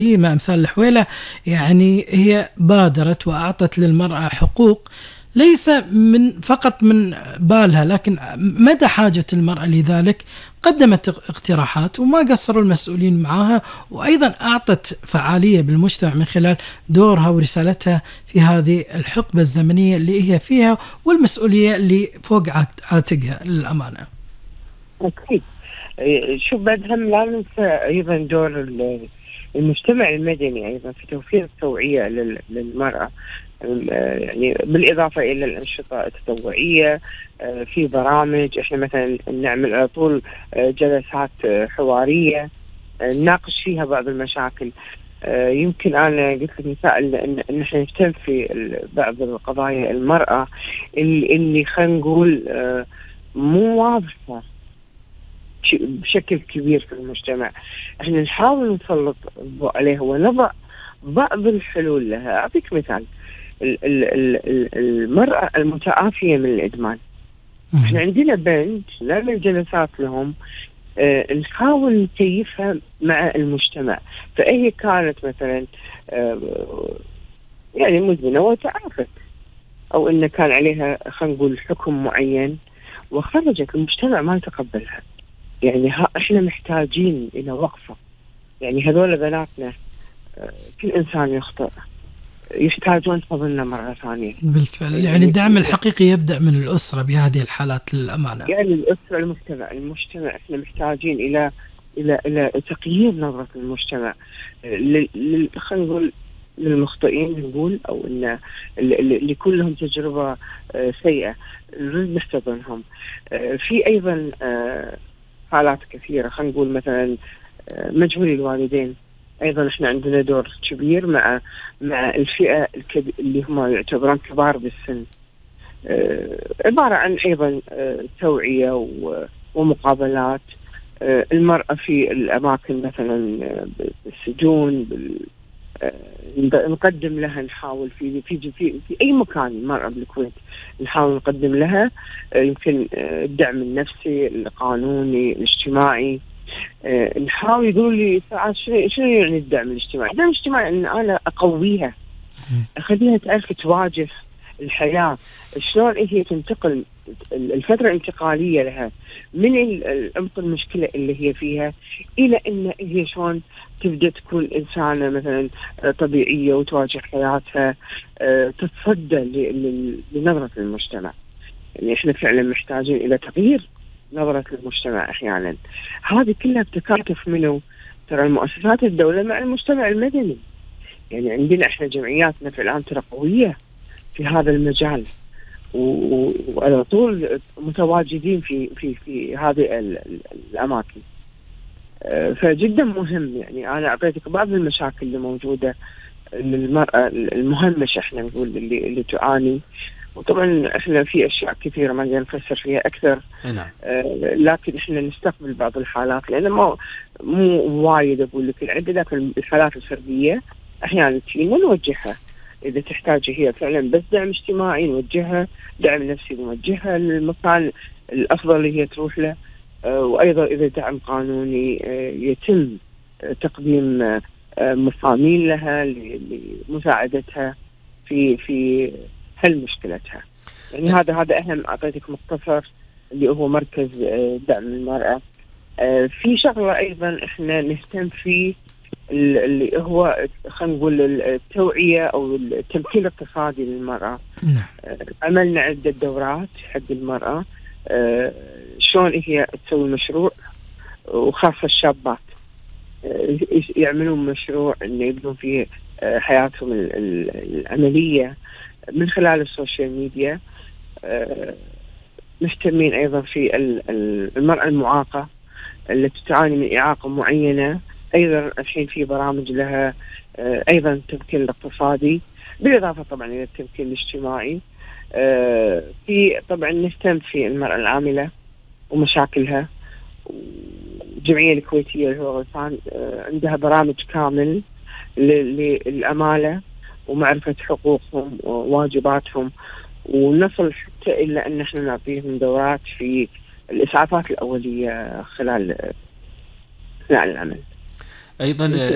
أمثال الحويلة، يعني هي بادرت وأعطت للمرأة حقوق ليس فقط من بالها، لكن مدى حاجة المرأة لذلك. قدمت اقتراحات وما قصروا المسؤولين معها، وأيضا أعطت فعالية بالمجتمع من خلال دورها ورسالتها في هذه الحقبة الزمنية اللي هي فيها، والمسؤولية اللي فوق عاتقها للأمانة. أكيد. شوف، بعد هم لا ننسى أيضا دور المجتمع المدني أيضا في توفير التوعية للمرأة، يعني بالإضافة إلى الأنشطة التطوعية. في برامج إحنا مثلا نعمل على طول جلسات حوارية نناقش فيها بعض المشاكل. يمكن أنا قلت لك مثال إن إحنا نهتم في بعض القضايا المرأة اللي خلينا نقول مو واضحة بشكل كبير في المجتمع. احنا نحاول نسلط الضوء عليها ونضع بعض الحلول لها. أعطيك مثال، المرأة المتعافية من الإدمان، احنا عندنا بنت نعمل جلسات لهم، نحاول نكيفها مع المجتمع. فهي كانت مثلا يعني مدمنة وتعافت، أو إن كان عليها خلينا نقول حكم معين وخرجت، المجتمع ما يتقبلها. يعني احنا محتاجين الى وقفة. يعني هذول بناتنا، كل انسان يخطئ، يحتاجون حضننا مرة ثانية. بالفعل، يعني الدعم الحقيقي يبدأ من الأسرة بهذه الحالات للأمانة. يعني الأسرة، المجتمع احنا محتاجين الى تغيير نظرة المجتمع خلينا نقول للمخطئين، نقول او ان اللي كلهم تجربة سيئة نريد نحتضنهم. في ايضا حالات كثيرة، خلينا نقول مثلا مجهولي الوالدين، أيضا إحنا عندنا دور كبير مع الفئة اللي هم يعتبرون كبار بالسن. عبارة عن أيضا توعية ومقابلات. المرأة في الأماكن مثلا بالسجون، نقدم لها، نحاول في أي مكان المرأة بالكويت نحاول نقدم لها يمكن الدعم النفسي، القانوني، الاجتماعي. نحاول. يقولوا لي ساعات شنو يعني الدعم الاجتماعي؟ الدعم الاجتماعي ان انا اقويها، اخليها تعرف تواجه الحياة، شلون هي تنتقل الفترة الانتقالية لها من عمق المشكلة اللي هي فيها إلى إن هي شلون تبدأ تكون إنسانة مثلا طبيعية وتواجه حياتها، تتصدى لنظرة المجتمع. يعني إحنا فعلا محتاجين إلى تغيير نظرة المجتمع أحيانا. هذه كلها بتكاتف منه ترى المؤسسات الدولة مع المجتمع المدني. يعني عندنا إحنا جمعياتنا في الآن ترى قوية في هذا المجال، وعلى طول متواجدين في هذه الأماكن. فجدا مهم. يعني أنا أعطيتك بعض المشاكل اللي موجودة للمرأة المهمشة، إحنا نقول اللي تعاني. وطبعا إحنا في أشياء كثيرة ما نقدر نفسر فيها أكثر. نعم. لكن إحنا نستقبل بعض الحالات، لأن مو وايد أقول لك العدة، لكن الحالات الفردية أحيانا تجينا نوجهها. إذا تحتاج هي فعلا بس دعم اجتماعي نوجهها، دعم نفسي نوجهها للمكان الأفضل اللي هي تروح له. وأيضا إذا دعم قانوني يتم تقديم مصامين لها لمساعدتها في حل مشكلتها. يعني هذا أهم. أعطيتك مختصر اللي هو مركز دعم المرأة. في شغلة أيضا إحنا نهتم فيه اللي هو خلينا نقول التوعية أو التمكين الاقتصادي للمرأة. عملنا عدة دورات حق المرأة، شلون هي تسوي مشروع، وخاصة الشابات يعملون مشروع إن يبنون فيه حياتهم العملية من خلال السوشيال ميديا. مهتمين أيضا في المرأة المعاقة التي تعاني من إعاقة معينة، أيضا الحين في برامج لها أيضا التمكين الاقتصادي، بالإضافة طبعا إلى التمكين الاجتماعي. في طبعا نهتم في المرأة العاملة ومشاكلها. الجمعية الكويتية اللي هو غلفان عندها برامج كامل للعمالة ومعرفة حقوقهم وواجباتهم، ونصل حتى إلا أن احنا نعطيهم دورات في الإسعافات الأولية خلال العمل. أيضا